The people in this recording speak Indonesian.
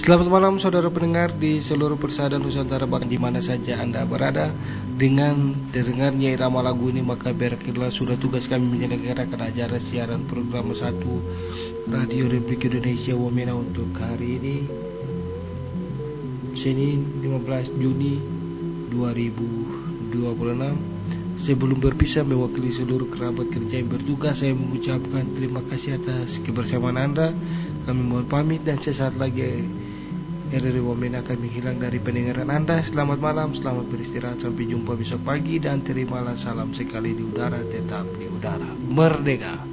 Selamat malam saudara pendengar di seluruh persada Nusantara, bahkan di mana saja Anda berada. Dengan terdengarnya irama lagu ini, maka berakhirlah sudah tugas kami menyelenggarakan acara siaran program 1 Radio Republik Indonesia Wamena untuk hari ini, Senin 15 Juni 2026. Sebelum berpisah, mewakili seluruh kerabat kerja yang bertugas, saya mengucapkan terima kasih atas kebersamaan Anda. Kami mohon pamit dan sesaat lagi RRI Wamena akan menghilang dari pendengaran Anda. Selamat malam, selamat beristirahat, sampai jumpa besok pagi, dan terimalah salam sekali di udara, tetap di udara. Merdeka!